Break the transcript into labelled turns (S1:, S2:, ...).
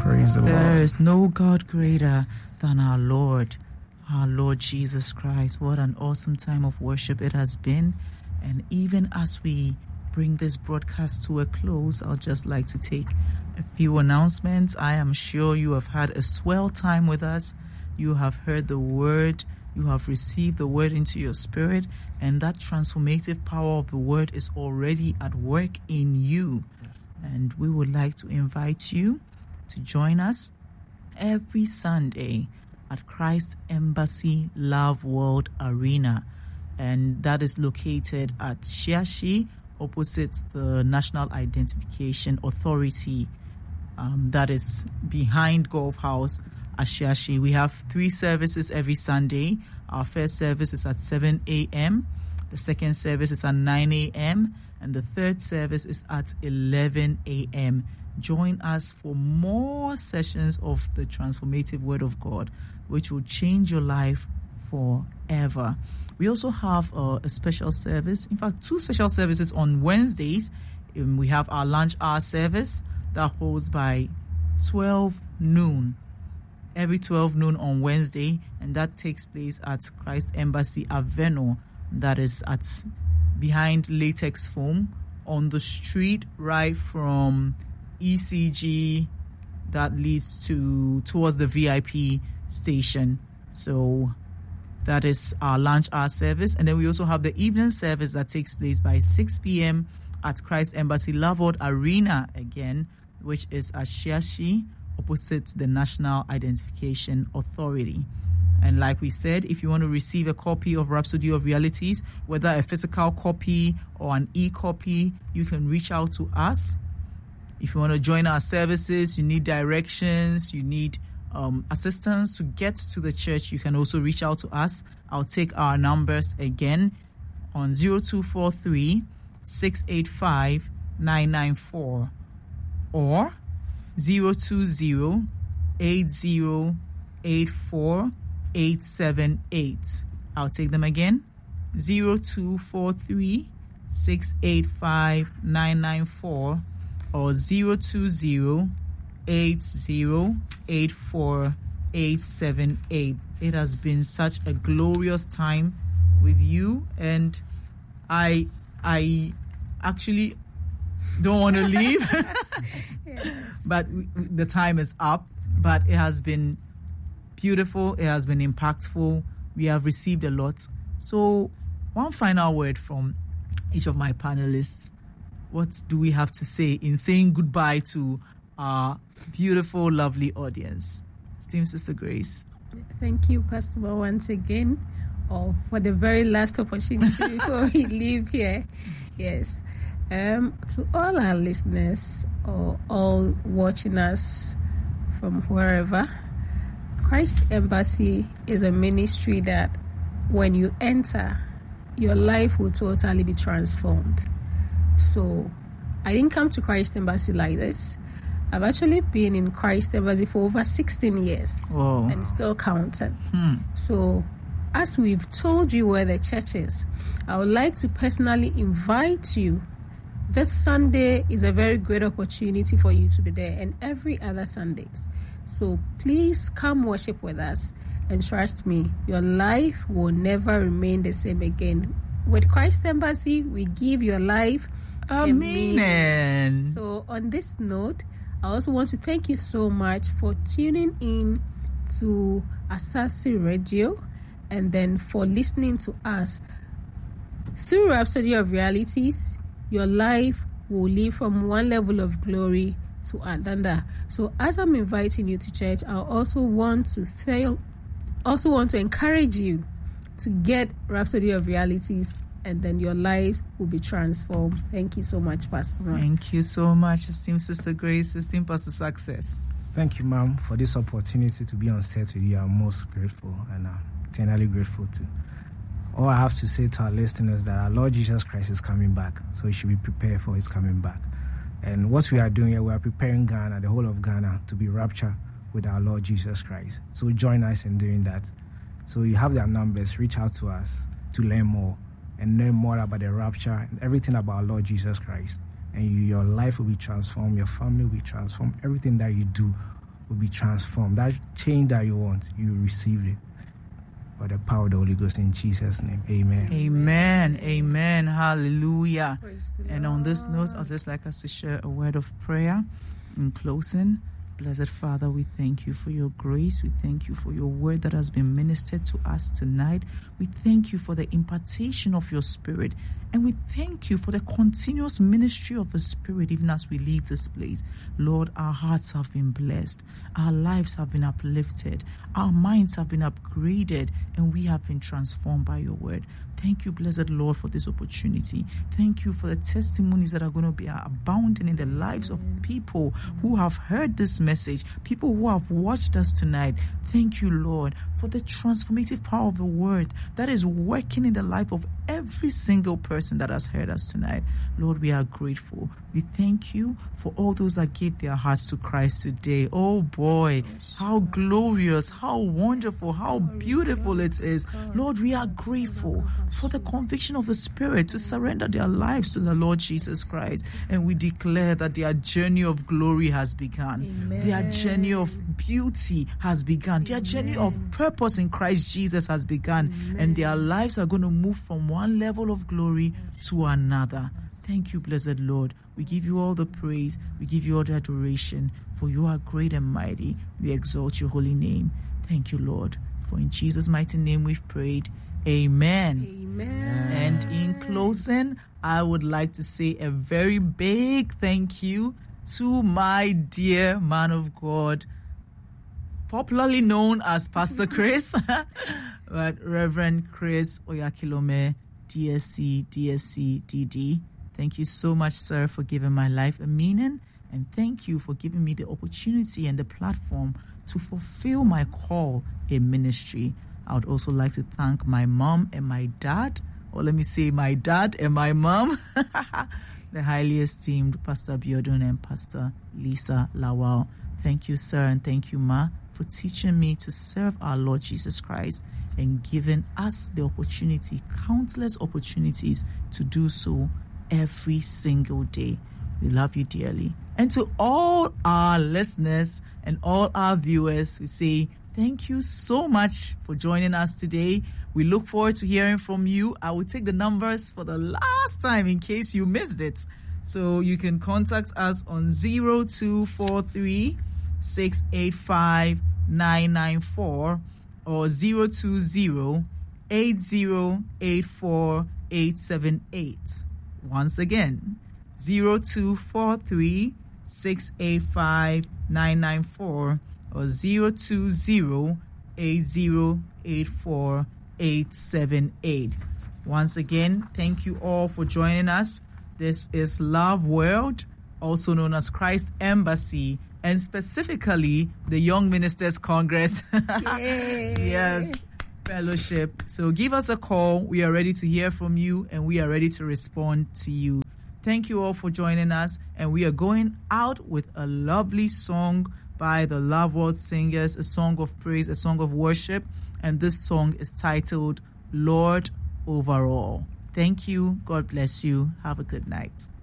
S1: Praise the Lord.
S2: There is no God greater than our Lord Jesus Christ. What an awesome time of worship it has been. And even as we bring this broadcast to a close, I'll just like to take a few announcements. I am sure you have had a swell time with us. You have heard the word. You have received the word into your spirit. And that transformative power of the word is already at work in you. And we would like to invite you to join us every Sunday at Christ Embassy Love World Arena, and that is located at Shiashi, opposite the National Identification Authority, that is behind Golf House at Shiashi. We have 3 services every Sunday. Our first service is at 7 a.m., the second service is at 9 a.m., and the third service is at 11 a.m. Join us for more sessions of the transformative Word of God, which will change your life forever. We also have a special service, in fact, 2 special services on Wednesdays. We have our lunch hour service that holds by 12 noon, every 12 noon on Wednesday, and that takes place at Christ Embassy Aveno, that is at behind Latex Foam on the street right from ECG that leads towards the VIP station. So that is our lunch hour service. And then we also have the evening service that takes place by 6 p.m. at Christ Embassy Love World Arena again, which is at Shiashi, opposite the National Identification Authority. And like we said, if you want to receive a copy of Rhapsody of Realities, whether a physical copy or an e-copy, you can reach out to us. If you want to join our services, you need directions, you need assistance to get to the church, you can also reach out to us. I'll take our numbers again on 0243 685 994 or 020 8084 878. I'll take them again. 0243 685 994 or 020 8084 878. It has been such a glorious time with you, and I actually don't want to leave. Yes. But the time is up. But it has been beautiful. It has been impactful. We have received a lot. So one final word from each of my panelists. What do we have to say in saying goodbye to our beautiful, lovely audience? Esteemed Sister Grace.
S3: Thank you, Pastor, once again, for the very last opportunity before we leave here. Yes. To all our listeners, or all watching us from wherever, Christ Embassy is a ministry that when you enter, your life will totally be transformed. So I didn't come to Christ Embassy like this. I've actually been in Christ Embassy for over 16 years. Whoa. And still counting. So as we've told you where the church is, I would like to personally invite you. That Sunday is a very great opportunity for you to be there, and every other Sundays. So please come worship with us, and trust me, your life will never remain the same again. With Christ Embassy, we give your life a meaning. So on this note, I also want to thank you so much for tuning in to Asasi Radio, and then for listening to us. Through Rhapsody of Realities, your life will live from one level of glory to another. So as I'm inviting you to church, I also want to encourage you to get Rhapsody of Realities, and then your life will be transformed. Thank you so much, Pastor.
S2: Thank you so much, esteemed Sister Grace, esteemed Pastor Success.
S1: Thank you, ma'am, for this opportunity to be on set with you. I'm most grateful, and I'm eternally grateful too. All I have to say to our listeners is that our Lord Jesus Christ is coming back, so we should be prepared for his coming back. And what we are doing here, we are preparing Ghana, the whole of Ghana, to be raptured with our Lord Jesus Christ. So join us in doing that. So you have their numbers. Reach out to us to learn more and learn more about the rapture and everything about our Lord Jesus Christ. And your life will be transformed, your family will be transformed, everything that you do will be transformed. That change that you want, you received it by the power of the Holy Ghost in Jesus' name. Amen.
S2: Amen. Amen. Hallelujah. And on this note, I'd just like us to share a word of prayer in closing. Blessed Father, we thank you for your grace. We thank you for your word that has been ministered to us tonight. We thank you for the impartation of your Spirit. And we thank you for the continuous ministry of the Spirit even as we leave this place. Lord, our hearts have been blessed. Our lives have been uplifted. Our minds have been upgraded. And we have been transformed by your word. Thank you, blessed Lord, for this opportunity. Thank you for the testimonies that are going to be abounding in the lives of people who have heard this message, people who have watched us tonight. Thank you, Lord, for the transformative power of the word that is working in the life of every single person that has heard us tonight. Lord, we are grateful. We thank you for all those that gave their hearts to Christ today. Oh boy, how glorious, how wonderful, how beautiful it is. Lord, we are grateful for the conviction of the Spirit to surrender their lives to the Lord Jesus Christ. And we declare that their journey of glory has begun. Amen. Their journey of beauty has begun. Their journey of purpose in Christ Jesus has begun. Amen. And their lives are going to move from one level of glory to another. Thank you, blessed Lord. We give you all the praise. We give you all the adoration. For you are great and mighty. We exalt your holy name. Thank you, Lord. For in Jesus' mighty name we've prayed. Amen.
S3: Amen.
S2: And in closing, I would like to say a very big thank you to my dear man of God, popularly known as Pastor Chris, but Reverend Chris Oyakilome, DSC, DD. Thank you so much, sir, for giving my life a meaning. And thank you for giving me the opportunity and the platform to fulfill my call in ministry. I would also like to thank my mom and my dad, or let me say my dad and my mom, the highly esteemed Pastor Biodun and Pastor Lisa Lawal. Thank you, sir, and thank you, ma, for teaching me to serve our Lord Jesus Christ and giving us the opportunity, countless opportunities to do so every single day. We love you dearly. And to all our listeners and all our viewers, we say thank you so much for joining us today. We look forward to hearing from you. I will take the numbers for the last time in case you missed it. So you can contact us on 0243 685 994 or 020 8084 878. Once again, 0243 685 994 or 020 8084 878. Once again, thank you all for joining us. This is Love World, also known as Christ Embassy, and specifically the Young Ministers Congress. Yes, fellowship. So give us a call. We are ready to hear from you and we are ready to respond to you. Thank you all for joining us, and we are going out with a lovely song by the Love World Singers, a song of praise, a song of worship, and this song is titled Lord Over All. Thank you. God bless you. Have a good night.